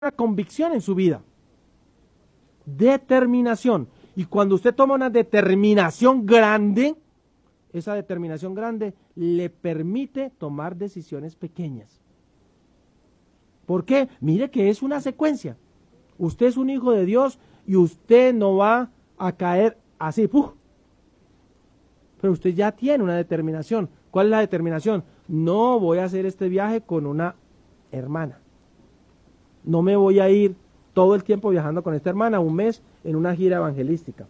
una convicción en su vida. Determinación. Y cuando usted toma una determinación grande, esa determinación grande le permite tomar decisiones pequeñas. ¿Por qué? Mire que es una secuencia. Usted es un hijo de Dios y usted no va a caer así, ¡puf! Pero usted ya tiene una determinación. ¿Cuál es la determinación? No voy a hacer este viaje con una hermana. No me voy a ir todo el tiempo viajando con esta hermana, un mes en una gira evangelística.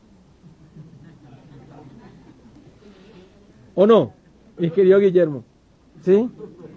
¿O no, mi querido Guillermo? ¿Sí?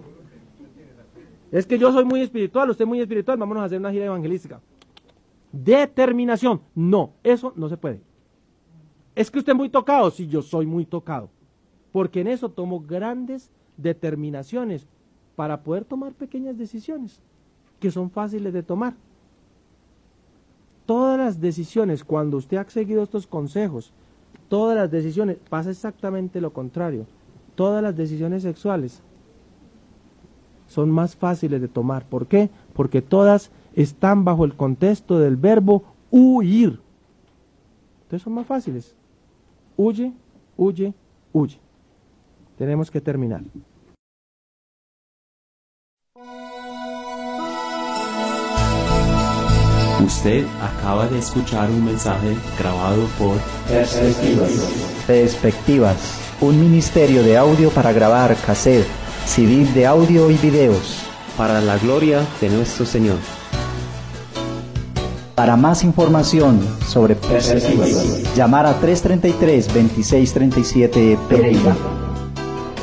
Es que yo soy muy espiritual, usted es muy espiritual, vámonos a hacer una gira evangelística. Determinación. No, eso no se puede. Es que usted es muy tocado. Sí, yo soy muy tocado. Porque en eso tomo grandes determinaciones para poder tomar pequeñas decisiones que son fáciles de tomar. Todas las decisiones, cuando usted ha seguido estos consejos, todas las decisiones, pasa exactamente lo contrario. Todas las decisiones sexuales son más fáciles de tomar. ¿Por qué? Porque todas están bajo el contexto del verbo huir. Entonces son más fáciles. Huye, huye, huye. Tenemos que terminar. Usted acaba de escuchar un mensaje grabado por Perspectivas, un ministerio de audio para grabar cassette, CD de audio y videos. para la gloria de nuestro Señor. Para más información sobre Perspectivas, llamar a 333-2637 Pereira.